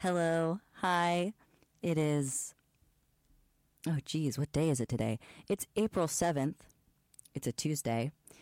Hello. Hi. It is, oh geez, what day is it today? It's April 7th. It's a Tuesday.